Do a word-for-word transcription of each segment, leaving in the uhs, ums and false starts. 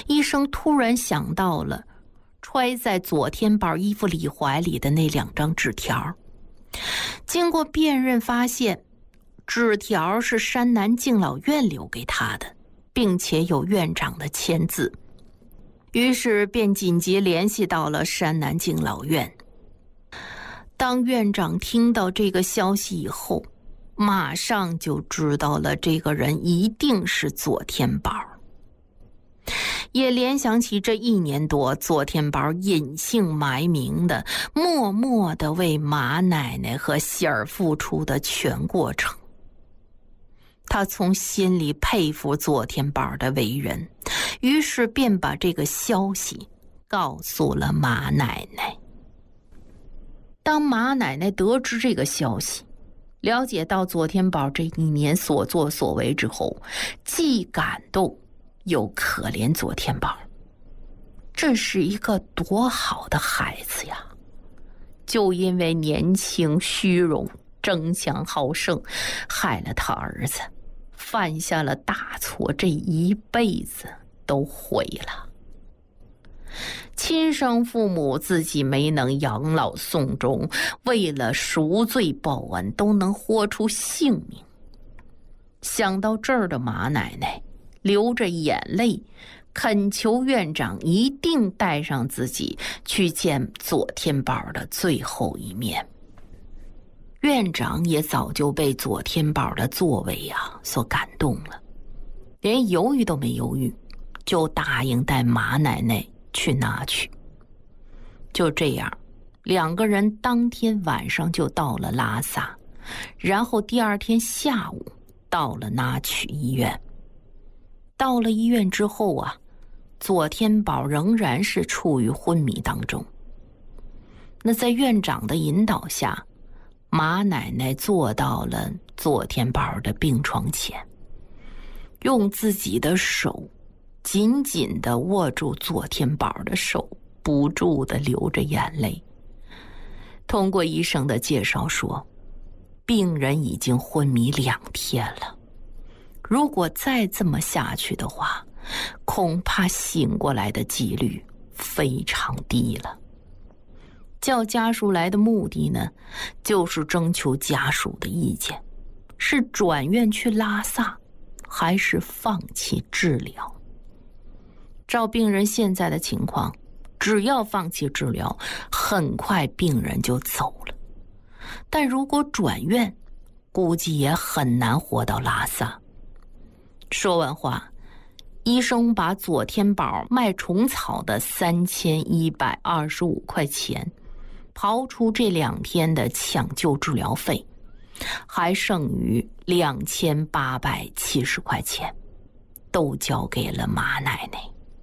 医生突然想到了揣在左天宝衣服里怀里的那两张纸条。经过辨认发现，纸条是山南敬老院留给他的，并且有院长的签字。于是便紧急联系到了山南敬老院。当院长听到这个消息以后，马上就知道了这个人一定是左天宝，也联想起这一年多左天宝隐姓埋名的默默地为马奶奶和喜儿付出的全过程。他从心里佩服左天宝的为人，于是便把这个消息告诉了马奶奶。当马奶奶得知这个消息，了解到左天宝这一年所作所为之后，既感动又可怜左天宝。这是一个多好的孩子呀！就因为年轻虚荣、争强好胜，害了他儿子，犯下了大错，这一辈子都毁了。亲生父母自己没能养老送终，为了赎罪报恩，都能豁出性命。想到这儿的马奶奶流着眼泪，恳求院长一定带上自己去见左天宝的最后一面。院长也早就被左天宝的作为啊所感动了，连犹豫都没犹豫，就答应带马奶奶去拿取。就这样，两个人当天晚上就到了拉萨，然后第二天下午到了拿取医院。到了医院之后啊，左天宝仍然是处于昏迷当中。那在院长的引导下，马奶奶坐到了左天宝的病床前，用自己的手紧紧地握住左天宝的手，不住地流着眼泪。通过医生的介绍说，病人已经昏迷两天了，如果再这么下去的话，恐怕醒过来的几率非常低了。叫家属来的目的呢，就是征求家属的意见，是转院去拉萨，还是放弃治疗。照病人现在的情况，只要放弃治疗，很快病人就走了。但如果转院，估计也很难活到拉萨。说完话，医生把左天宝卖虫草的三千一百二十五块钱，刨除这两天的抢救治疗费，还剩余两千八百七十块钱，都交给了马奶奶。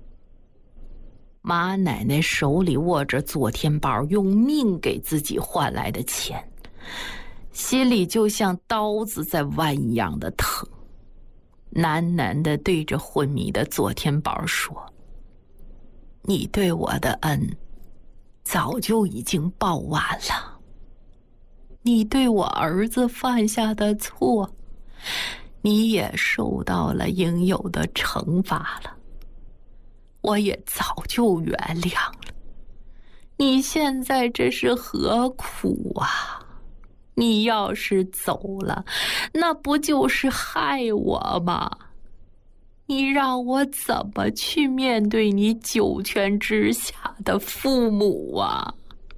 马奶奶手里握着左天宝用命给自己换来的钱，心里就像刀子在剜一样的疼，喃喃地对着昏迷的左天宝说：“你对我的恩早就已经报完了，你对我儿子犯下的错，你也受到了应有的惩罚了，我也早就原谅了。你现在这是何苦啊？你要是走了，那不就是害我吗？你让我怎么去面对你九泉之下的父母啊？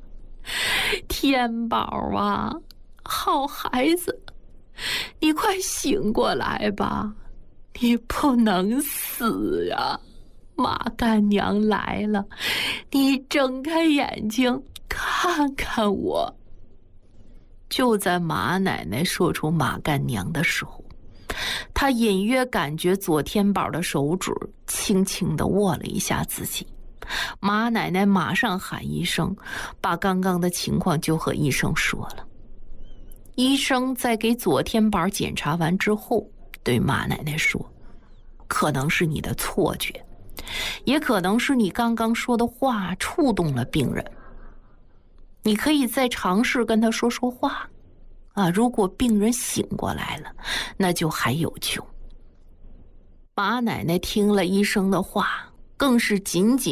天宝啊，好孩子，你快醒过来吧，你不能死呀！马干娘来了，你睁开眼睛看看我。”就在马奶奶说出马干娘的时候，她隐约感觉左天宝的手指轻轻地握了一下自己。马奶奶马上喊医生，把刚刚的情况就和医生说了。医生在给左天宝检查完之后，对马奶奶说：“可能是你的错觉，也可能是你刚刚说的话触动了病人。你可以再尝试跟他说说话啊，如果病人醒过来了，那就还有救。”马奶奶听了医生的话， 更是紧紧